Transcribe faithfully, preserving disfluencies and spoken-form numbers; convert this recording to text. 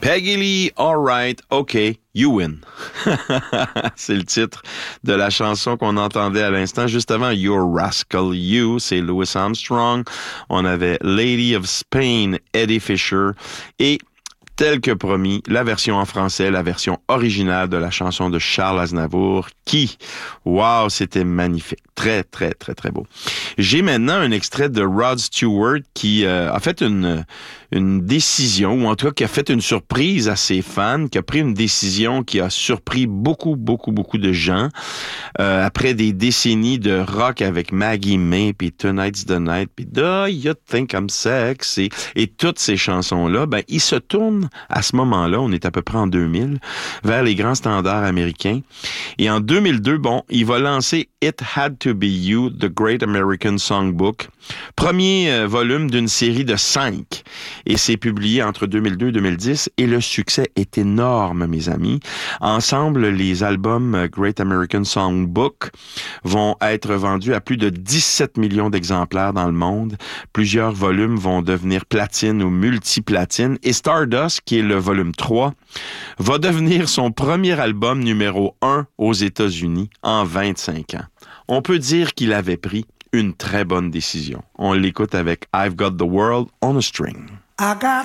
Peggy Lee, all right, okay, you win. C'est le titre de la chanson qu'on entendait à l'instant. Juste avant, Your Rascal You, c'est Louis Armstrong. On avait Lady of Spain, Eddie Fisher. Et tel que promis, la version en français, la version originale de la chanson de Charles Aznavour, qui, wow, c'était magnifique. Très, très, très, très beau. J'ai maintenant un extrait de Rod Stewart qui euh, a fait une, une décision, ou en tout cas qui a fait une surprise à ses fans, qui a pris une décision qui a surpris beaucoup, beaucoup, beaucoup de gens. Euh, après des décennies de rock avec Maggie May, puis Tonight's the Night, puis Do You Think I'm Sexy, et toutes ces chansons-là, ben, il se tourne à ce moment-là, on est à peu près en deux mille, vers les grands standards américains. Et en deux mille deux, bon, il va lancer It Had to Be You, The Great American Songbook, premier euh, volume d'une série de cinq. Et c'est publié entre deux mille deux et deux mille dix, et le succès est énorme, mes amis. Ensemble, les albums Great American Songbook vont être vendus à plus de dix-sept millions d'exemplaires dans le monde. Plusieurs volumes vont devenir platine ou multiplatine, et Stardust, qui est le volume trois, va devenir son premier album numéro un aux États-Unis en vingt-cinq ans. On peut dire qu'il avait pris une très bonne décision. On l'écoute avec I've Got the World on a String. I got